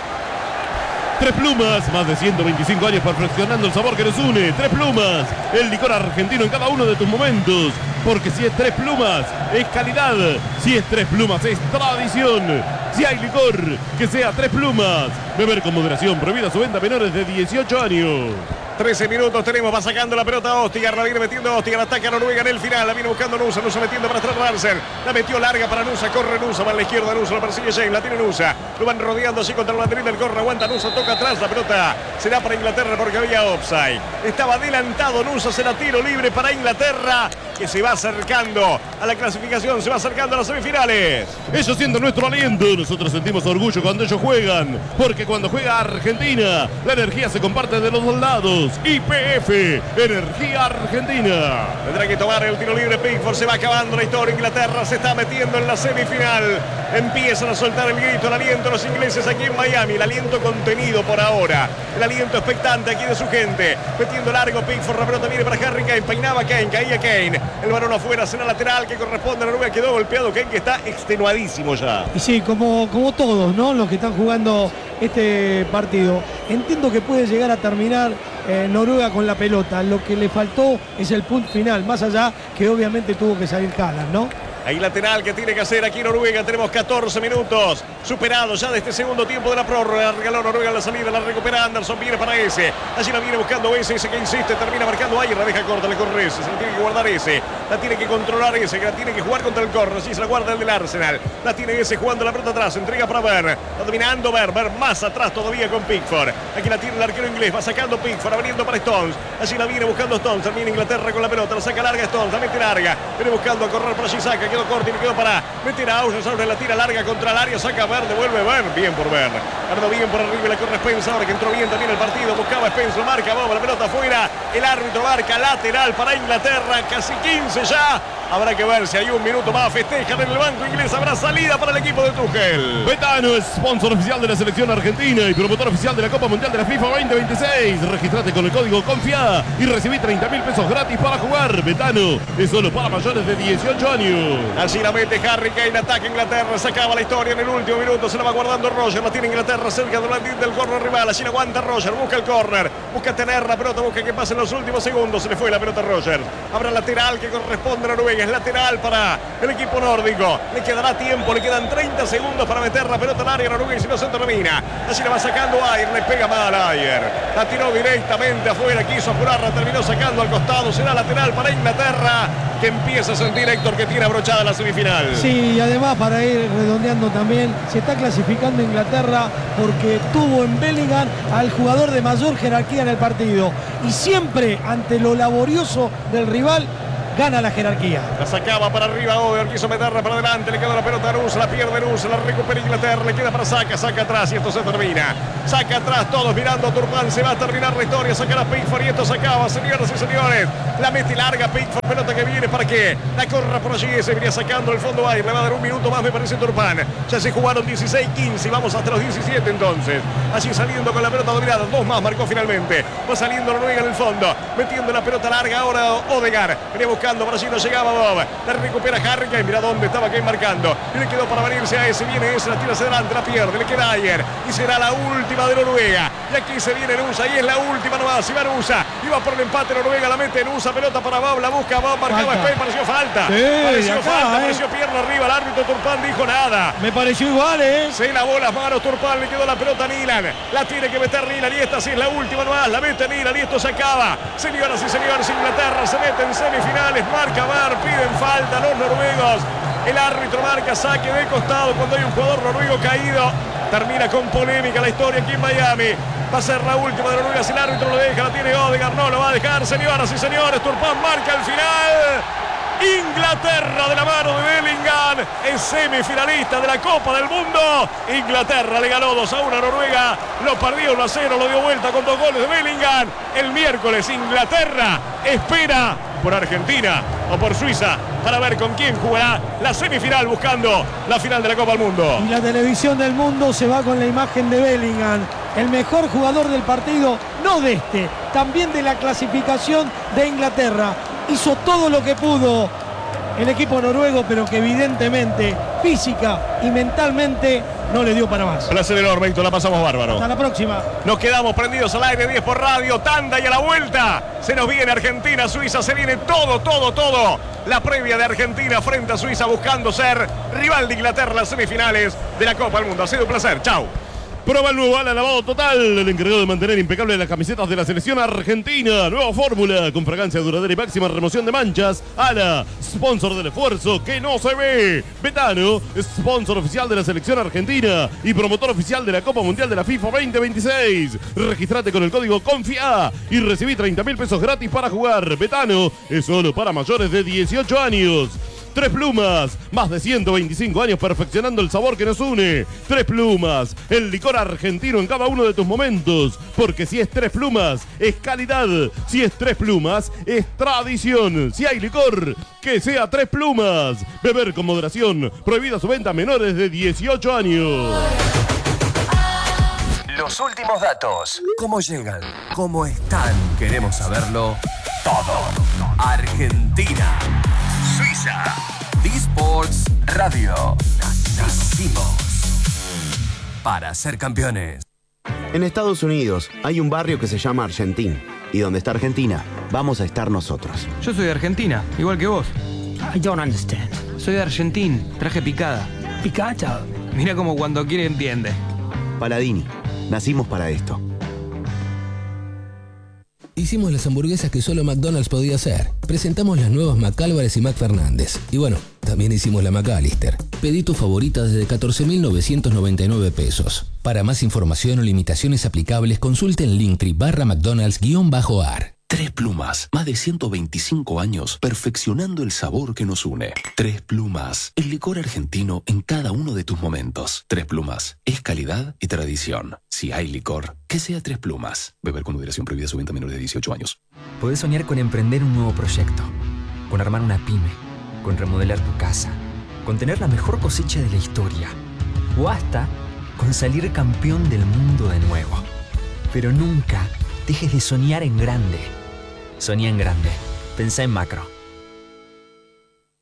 Tres Plumas, más de 125 años perfeccionando el sabor que nos une. Tres Plumas, el licor argentino en cada uno de tus momentos. Porque si es Tres Plumas, es calidad. Si es Tres Plumas, es tradición. Si hay licor, que sea Tres Plumas. Beber con moderación, prohibida su venta a menores de 18 años. 13 minutos tenemos, va sacando la pelota Ostigar, la viene metiendo Ostigar, ataca a Noruega en el final, la viene buscando Nusa, Nusa metiendo para atrás Larsen, la metió larga para Nusa, corre Nusa, va a la izquierda Nusa, la persigue James, la tiene Nusa, lo van rodeando así contra el banderín del corre, aguanta Nusa, toca atrás, la pelota será para Inglaterra porque había offside, estaba adelantado Nusa, será tiro libre para Inglaterra, que se va acercando a la clasificación, se va acercando a las semifinales. Ellos sienten nuestro aliento, nosotros sentimos orgullo cuando ellos juegan, porque cuando juega Argentina, la energía se comparte de los dos lados. YPF, Energía Argentina. Tendrá que tomar el tiro libre Pickford, se va acabando la historia, Inglaterra se está metiendo en la semifinal, empiezan a soltar el grito, el aliento de los ingleses aquí en Miami, el aliento contenido por ahora, el aliento expectante aquí de su gente, metiendo largo Pickford, la pelota viene para Harry Kane, peinaba Kane, caía Kane, el balón afuera, será lateral que corresponde a Noruega, quedó golpeado Kane que está extenuadísimo ya. Y sí, como todos, ¿no? Los que están jugando este partido, entiendo que puede llegar a terminar Noruega con la pelota, lo que le faltó es el punto final, más allá que obviamente tuvo que salir Haaland, ¿no? Hay lateral que tiene que hacer aquí Noruega. Tenemos 14 minutos superados ya de este segundo tiempo de la prórroga. Regaló Noruega la salida, la recupera Anderson, viene para ese. Allí la viene buscando ese que insiste, termina marcando Ayer, la deja corta, le corre ese. Se la tiene que guardar ese, la tiene que controlar ese, que la tiene que jugar contra el corner. Así se la guarda el del Arsenal. La tiene ese jugando la pelota atrás, entrega para Ver. Va dominando Ver más atrás todavía con Pickford. Aquí la tiene el arquero inglés, va sacando Pickford, abriendo para Stones. Allí la viene buscando Stones, termina Inglaterra con la pelota, la saca larga Stones, la mete larga. Viene buscando a correr para Gisaka, quedó corto y quedó para meter a Auger, la tira larga contra el área, saca Ver, devuelve Ver, bien por Ver. Ardo bien por arriba y la corre Spence, ahora que entró bien también el partido, buscaba Spence, lo marca, vamos, la pelota afuera, el árbitro marca lateral para Inglaterra, casi 15 ya. Habrá que ver si hay un minuto más, festejan en el banco inglés, habrá salida para el equipo de Tuchel. Betano es sponsor oficial de la selección argentina y promotor oficial de la Copa Mundial de la FIFA 2026. Registrate con el código CONFIA y recibí 30.000 pesos gratis para jugar. Betano es solo para mayores de 18 años. Así la mete Harry Kane, ataca Inglaterra, se acaba la historia en el último minuto, se la va guardando Roger, la tiene Inglaterra cerca del córner rival, allí la aguanta Roger, busca el córner, busca tener la pelota, busca que pase en los últimos segundos, se le fue la pelota a Roger. Habrá lateral que corresponde a Noruega. Noruega. Es lateral para el equipo nórdico. Le quedará tiempo, le quedan 30 segundos para meter la pelota al área Noruega y si no se termina. Así la va sacando Ayer, le pega mal a Ayer. La tiró directamente afuera, quiso apurarla, terminó sacando al costado. Será lateral para Inglaterra, que empieza a sentir, Héctor, que tiene abrochada la semifinal. Sí, y además para ir redondeando también, se está clasificando Inglaterra porque tuvo en Bellingham al jugador de mayor jerarquía en el partido. Y siempre ante lo laborioso del rival, gana la jerarquía. La sacaba para arriba Over, quiso meterla para adelante, le queda la pelota a Nus, la pierde Nus, la recupera Inglaterra, le queda para saca atrás y esto se termina. Saca atrás, todos mirando a Turpin, se va a terminar la historia, sacará Pickford y esto se acaba, señoras y señores. La mete larga Pickford, pelota que viene para que la corra por allí, se venía sacando el fondo Ayer, le va a dar un minuto más me parece Turpin. Ya se jugaron 16-15 y vamos hasta los 17 entonces. Allí saliendo con la pelota dominada, 2 más marcó finalmente. Va saliendo Noruega en el fondo, metiendo la pelota larga ahora Odegaard. Venía buscando, por allí no llegaba Bob. La recupera Harry, mira dónde estaba Kane marcando. Y le quedó para venirse a ese, viene ese, la tira hacia adelante, la pierde, le queda Ayer. Y será la última de Noruega. Y aquí se viene Nusa, y es la última nomás. Y va Nusa, y va por el empate Noruega, la mete Nusa, pelota para Bob, la busca Bob, marcaba Spain, pareció falta. Sí, pareció acá, falta, pareció pierna arriba, el árbitro Turpin dijo nada. Me pareció igual, Se lavó las manos Turpin, le quedó la pelota a Nilan. La tiene que meter Nilan, y esta sí es la última nomás. La mete Nilan, y esto se acaba. Señoras y señores, Inglaterra se mete en semifinales, marca VAR, piden falta los noruegos. El árbitro marca saque de costado cuando hay un jugador noruego caído. Termina con polémica la historia aquí en Miami. Va a ser la última de Noruega si el árbitro lo deja. La tiene Odegaard, no lo va a dejar. Señoras y señores, Turpin marca el final. Inglaterra de la mano de Bellingham es semifinalista de la Copa del Mundo. Inglaterra le ganó 2-1 a Noruega. Lo perdió 1-0, lo dio vuelta con 2 goles de Bellingham. El miércoles Inglaterra espera por Argentina o por Suiza para ver con quién jugará la semifinal buscando la final de la Copa del Mundo. Y la televisión del mundo se va con la imagen de Bellingham, el mejor jugador del partido, no de este, también de la clasificación de Inglaterra. Hizo todo lo que pudo el equipo noruego, pero que evidentemente física y mentalmente no le dio para más. Placer enorme, Héctor, la pasamos bárbaro. Hasta la próxima. Nos quedamos prendidos al aire, 10 por radio, tanda y a la vuelta. Se nos viene Argentina, Suiza, se viene todo. La previa de Argentina frente a Suiza buscando ser rival de Inglaterra en las semifinales de la Copa del Mundo. Ha sido un placer, chau. Prueba el nuevo ala lavado total, el encargado de mantener impecable las camisetas de la selección argentina. Nueva fórmula con fragancia duradera y máxima remoción de manchas. Ala, sponsor del esfuerzo que no se ve. Betano, sponsor oficial de la selección argentina y promotor oficial de la Copa Mundial de la FIFA 2026. Registrate con el código CONFIA y recibí 30.000 pesos gratis para jugar. Betano es solo para mayores de 18 años. Tres Plumas, más de 125 años perfeccionando el sabor que nos une. Tres Plumas, el licor argentino en cada uno de tus momentos. Porque si es Tres Plumas, es calidad. Si es Tres Plumas, es tradición. Si hay licor, que sea Tres Plumas. Beber con moderación. Prohibida su venta a menores de 18 años. Los últimos datos. ¿Cómo llegan? ¿Cómo están? Queremos saberlo todo. Argentina. Suiza. D-Sports Radio. Nacimos para ser campeones. En Estados Unidos hay un barrio que se llama Argentín. Y donde está Argentina, vamos a estar nosotros. Yo soy de Argentina, igual que vos. I don't understand. Soy de Argentín, traje picada. ¿Picada? Mira como cuando quiere entiende. Paladini, nacimos para esto. Hicimos las hamburguesas que solo McDonald's podía hacer. Presentamos las nuevas McAlvarez y McFernández. Y bueno, también hicimos la McAllister. Pedí tu favorita desde 14.999 pesos. Para más información o limitaciones aplicables, consulte en Linktree/McDonald's_ar. Tres Plumas, más de 125 años perfeccionando el sabor que nos une. Tres Plumas, el licor argentino en cada uno de tus momentos. Tres Plumas, es calidad y tradición. Si hay licor, que sea Tres Plumas. Beber con moderación, prohibida su venta a menores de 18 años. Podés soñar con emprender un nuevo proyecto, con armar una pyme, con remodelar tu casa, con tener la mejor cosecha de la historia, o hasta con salir campeón del mundo de nuevo. Pero nunca dejes de soñar en grande. Soñá en grande. Pensá en macro.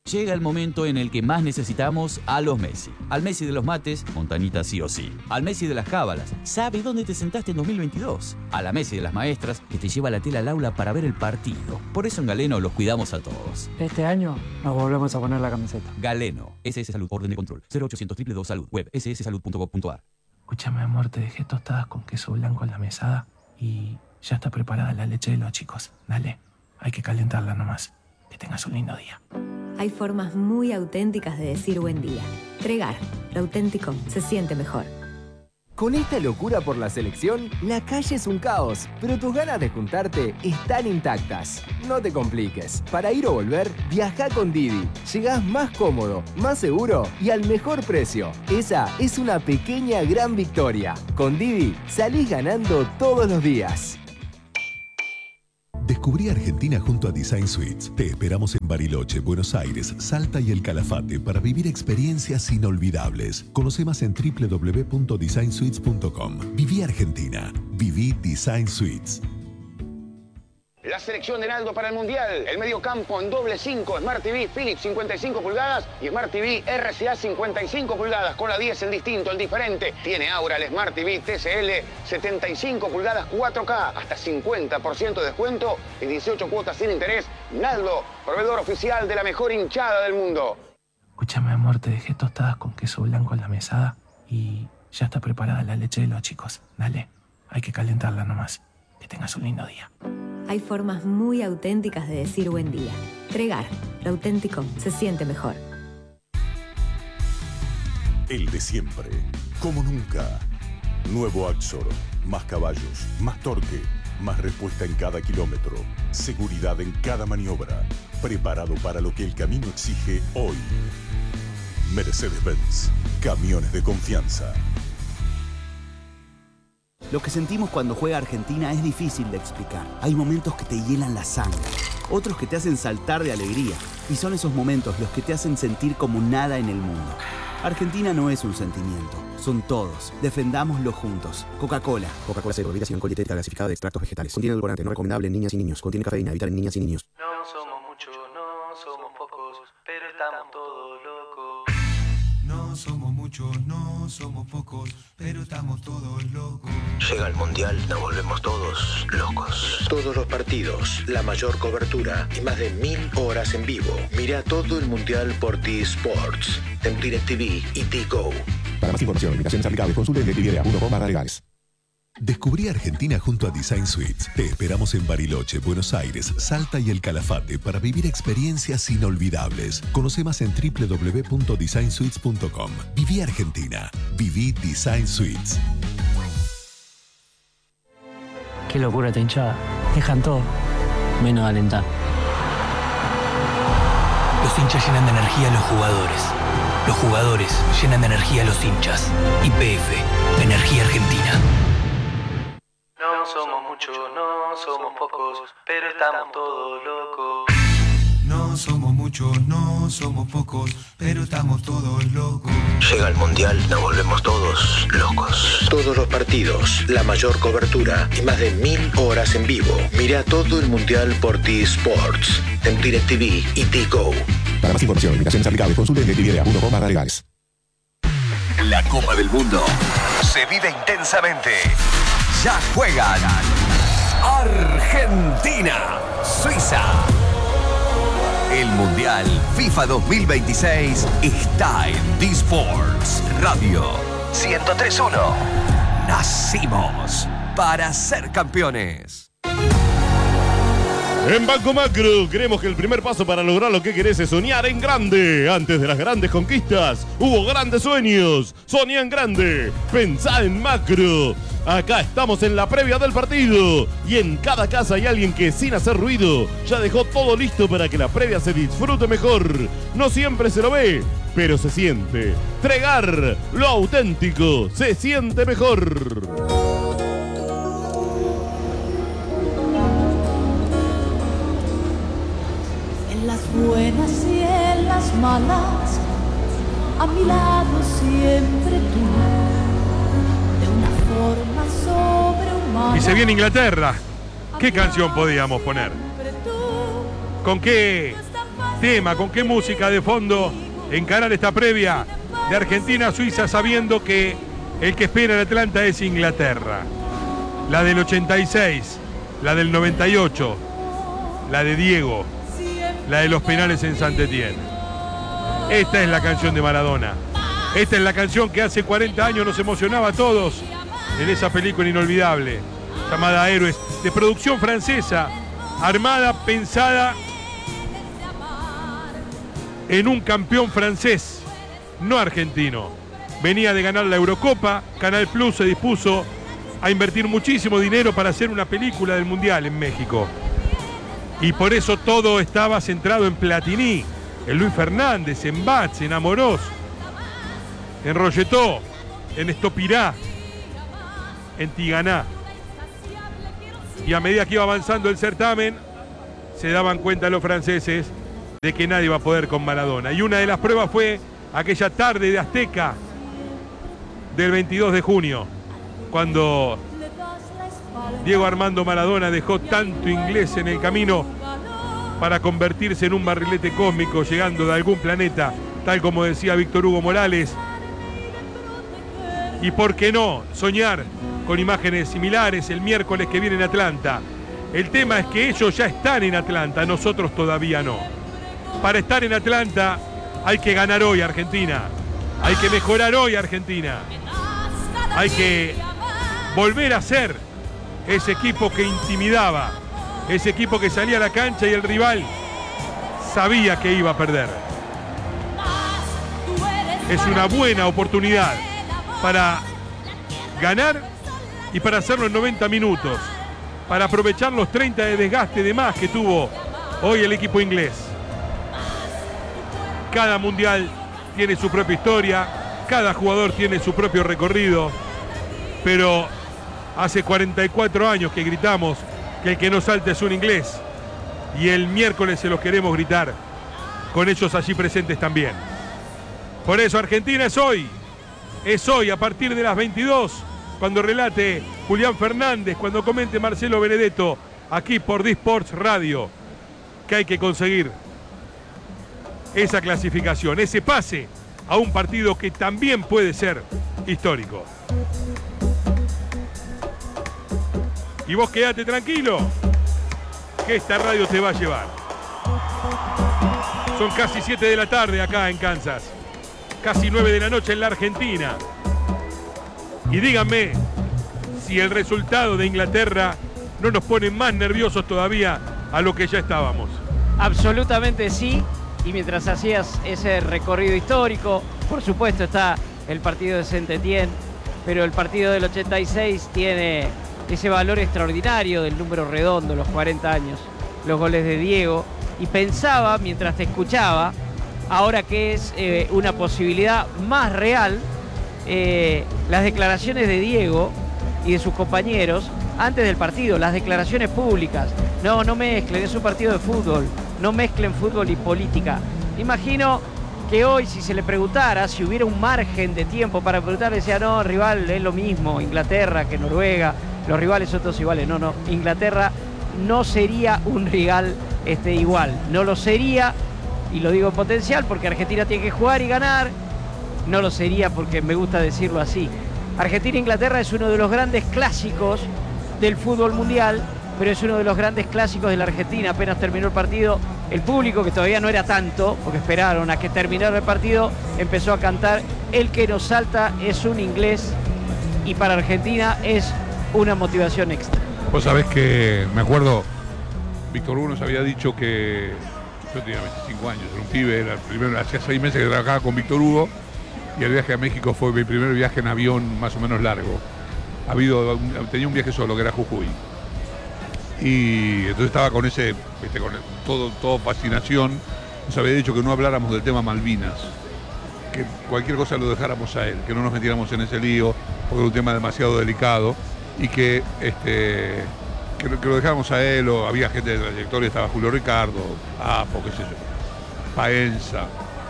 Llega el momento en el que más necesitamos a los Messi. Al Messi de los mates, Montañita sí o sí. Al Messi de las cábalas, sabe dónde te sentaste en 2022. A la Messi de las maestras, que te lleva la tela al aula para ver el partido. Por eso en Galeno los cuidamos a todos. Este año nos volvemos a poner la camiseta. Galeno, SS Salud, orden de control, 0800 222 Salud, web sssalud.gov.ar. Escúchame, amor, te dejé tostadas con queso blanco en la mesada y ya está preparada la leche de los chicos. Dale, hay que calentarla nomás. Que tengas un lindo día. Hay formas muy auténticas de decir buen día. Tregar, lo auténtico se siente mejor. Con esta locura por la selección, la calle es un caos, pero tus ganas de juntarte están intactas. No te compliques. Para ir o volver, viaja con Didi. Llegás más cómodo, más seguro y al mejor precio. Esa es una pequeña gran victoria. Con Didi, salís ganando todos los días. Descubrí Argentina junto a Design Suites. Te esperamos en Bariloche, Buenos Aires, Salta y El Calafate para vivir experiencias inolvidables. Conoce más en www.designsuites.com. Viví Argentina. Viví Design Suites. La selección de Naldo para el Mundial. El mediocampo en doble 5. Smart TV Philips 55 pulgadas y Smart TV RCA 55 pulgadas. Con la 10 el distinto, el diferente. Tiene ahora el Smart TV TCL 75 pulgadas 4K. Hasta 50% de descuento y 18 cuotas sin interés. Naldo, proveedor oficial de la mejor hinchada del mundo. Escúchame, amor, te dejé tostadas con queso blanco en la mesada y ya está preparada la leche de los chicos. Dale, hay que calentarla nomás. Que tengas un lindo día. Hay formas muy auténticas de decir buen día. Tregar, lo auténtico se siente mejor. El de siempre, como nunca. Nuevo Axor, más caballos, más torque, más respuesta en cada kilómetro, seguridad en cada maniobra, preparado para lo que el camino exige hoy. Mercedes-Benz, camiones de confianza. Lo que sentimos cuando juega Argentina es difícil de explicar. Hay momentos que te hielan la sangre, otros que te hacen saltar de alegría. Y son esos momentos los que te hacen sentir como nada en el mundo. Argentina no es un sentimiento, son todos. Defendámoslo juntos. Coca-Cola. Coca-Cola cero, bebida sin alcohol, dietética gasificada de extractos vegetales. Contiene edulcorante, no recomendable en niñas y niños. Contiene cafeína, evitar en niñas y niños. No somos muchos, no somos pocos, pero estamos todos locos. No somos muchos, no somos pocos, pero estamos todos locos. Llega el Mundial, nos volvemos todos locos. Todos los partidos, la mayor cobertura y más de 1000 horas en vivo. Mira todo el Mundial por T-Sports, en DirecTV y T-Go. Para más información, limitaciones aplicables, consulte en DirecTV.com/legales. Descubrí Argentina junto a Design Suites. Te esperamos en Bariloche, Buenos Aires, Salta y El Calafate para vivir experiencias inolvidables. Conoce más en www.designsuites.com. Viví Argentina. Viví Design Suites. Qué locura esta hinchada. Dejan todo, menos alentar. Los hinchas llenan de energía a los jugadores. Los jugadores llenan de energía a los hinchas. YPF, Energía Argentina. No somos muchos, no somos pocos, pero estamos todos locos. No somos muchos, no somos pocos, pero estamos todos locos. Llega el Mundial, nos volvemos todos locos. Todos los partidos, la mayor cobertura y más de 1000 horas en vivo. Mira todo el Mundial por T-Sports, en DirecTV y T-Go. Para más información, limitaciones aplicables, consulte en DirecTV.com/legales. La Copa del Mundo se vive intensamente. Ya juegan Argentina, Suiza. El Mundial FIFA 2026 está en D-Sports Radio 103.1. Nacimos para ser campeones. En Banco Macro creemos que el primer paso para lograr lo que querés es soñar en grande. Antes de las grandes conquistas hubo grandes sueños. Soñá en grande, pensá en macro. Acá estamos en la previa del partido y en cada casa hay alguien que sin hacer ruido ya dejó todo listo para que la previa se disfrute mejor. No siempre se lo ve, pero se siente. Tregar, lo auténtico, se siente mejor. En las buenas y en las malas, a mi lado siempre tú, de una forma sobrehumana. Y se viene Inglaterra. ¿Qué canción podíamos poner? ¿Con qué tema, con qué música de fondo encarar esta previa de Argentina-Suiza sabiendo que el que espera en Atlanta es Inglaterra. La del 86, la del 98, la de Diego, la de los penales en Saint-Étienne. Esta es la canción de Maradona. Esta es la canción que hace 40 años nos emocionaba a todos en esa película inolvidable llamada Héroes, de producción francesa, armada, pensada en un campeón francés, no argentino. Venía de ganar la Eurocopa, Canal Plus se dispuso a invertir muchísimo dinero para hacer una película del Mundial en México. Y por eso todo estaba centrado en Platini, en Luis Fernández, en Batz, en Amorós, en Rogetó, en Estopirá, en Tiganá. Y a medida que iba avanzando el certamen, se daban cuenta los franceses de que nadie iba a poder con Maradona. Y una de las pruebas fue aquella tarde de Azteca del 22 de junio, cuando Diego Armando Maradona dejó tanto inglés en el camino para convertirse en un barrilete cósmico llegando de algún planeta, tal como decía Víctor Hugo Morales. Y por qué no soñar con imágenes similares el miércoles que viene en Atlanta. El tema es que ellos ya están en Atlanta, nosotros todavía no. Para estar en Atlanta hay que ganar hoy, Argentina. Hay que mejorar hoy, Argentina. Hay que volver a ser ese equipo que intimidaba, ese equipo que salía a la cancha y el rival sabía que iba a perder. Es una buena oportunidad para ganar y para hacerlo en 90 minutos, para aprovechar los 30 de desgaste de más que tuvo hoy el equipo inglés. Cada mundial tiene su propia historia, cada jugador tiene su propio recorrido, pero hace 44 años que gritamos que el que no salta es un inglés, y el miércoles se los queremos gritar con ellos allí presentes también. Por eso Argentina es hoy a partir de las 22, cuando relate Julián Fernández, cuando comente Marcelo Benedetto, aquí por D-Sports Radio, que hay que conseguir esa clasificación, ese pase a un partido que también puede ser histórico. Y vos quedate tranquilo, que esta radio te va a llevar. Son casi 7 de la tarde acá en Kansas, casi 9 de la noche en la Argentina. Y díganme si el resultado de Inglaterra no nos pone más nerviosos todavía a lo que ya estábamos. Absolutamente sí, y mientras hacías ese recorrido histórico, por supuesto está el partido de Saint-Étienne, pero el partido del 86 tiene ese valor extraordinario del número redondo, los 40 años, los goles de Diego, y pensaba mientras te escuchaba, ahora que es una posibilidad más real, las declaraciones de Diego y de sus compañeros antes del partido, las declaraciones públicas. No mezclen, es un partido de fútbol, no mezclen fútbol y política. Imagino que hoy, si se le preguntara, si hubiera un margen de tiempo para preguntarle, decía, no, rival, es lo mismo, Inglaterra que Noruega, los rivales son todos iguales. No, Inglaterra no sería un rival igual, no lo sería, y lo digo en potencial porque Argentina tiene que jugar y ganar. No lo sería porque me gusta decirlo así. Argentina-Inglaterra es uno de los grandes clásicos del fútbol mundial, pero es uno de los grandes clásicos de la Argentina. Apenas terminó el partido, el público, que todavía no era tanto, porque esperaron a que terminara el partido, empezó a cantar "El que nos salta es un inglés", y para Argentina es una motivación extra. Vos sabés que, me acuerdo, Víctor Hugo nos había dicho que yo tenía 25 años, era un pibe, era el primero, hacía 6 meses que trabajaba con Víctor Hugo, y el viaje a México fue mi primer viaje en avión más o menos largo. Tenía un viaje solo, que era Jujuy. Y entonces estaba con ese, con todo fascinación. Nos había dicho que no habláramos del tema Malvinas, que cualquier cosa lo dejáramos a él, que no nos metiéramos en ese lío, porque era un tema demasiado delicado, y que lo dejáramos a él, o había gente de trayectoria, estaba Julio Ricardo, Apo, qué sé yo, Paenza,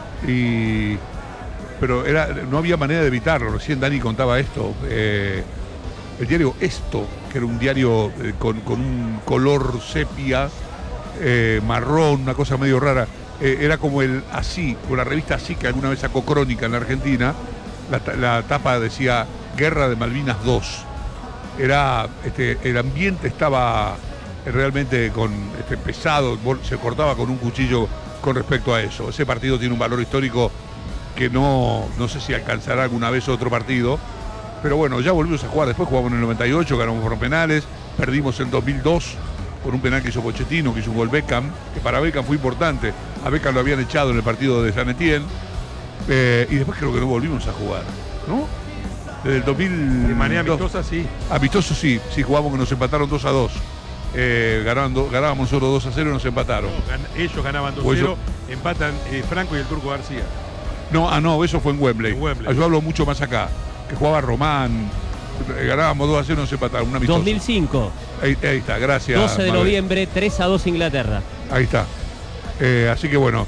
pero no había manera de evitarlo. Recién Dani contaba esto, el diario Esto, que era un diario con un color sepia, marrón, una cosa medio rara, era como el Así, con la revista Así, que alguna vez sacó Crónica en la Argentina. La tapa decía Guerra de Malvinas 2. El ambiente estaba realmente pesado, se cortaba con un cuchillo con respecto a eso. Ese partido tiene un valor histórico que no sé si alcanzará alguna vez otro partido, pero bueno, ya volvimos a jugar. Después jugamos en el 98, ganamos por penales, perdimos en 2002 por un penal que hizo Pochettino, que hizo un gol Beckham, que para Beckham fue importante. A Beckham lo habían echado en el partido de San Etienne, y después creo que no volvimos a jugar, ¿no? Desde el 2000. De manera amistosa, sí. Amistoso, sí jugamos, que nos empataron 2-2. Ganábamos solo 2-0 y nos empataron. No, ellos ganaban 2-0, empatan Franco y el Turco García. No, eso fue en Wembley. Yo hablo mucho más acá, que jugaba Román. Ganábamos 2-0 y nos empataron. 2005. Ahí está, gracias. 12 de noviembre, 3-2 Inglaterra. Ahí está. Así que bueno,